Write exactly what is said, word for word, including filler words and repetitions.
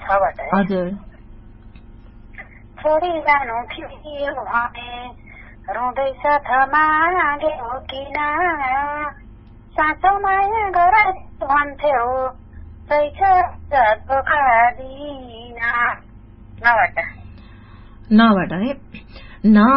छबाट हजुर छोडी जानु थियो भने रुँदैछ थमागे हो किन साँचो माया गर भन्थ्यो सैछ धोका दिन नबाट नबाट है न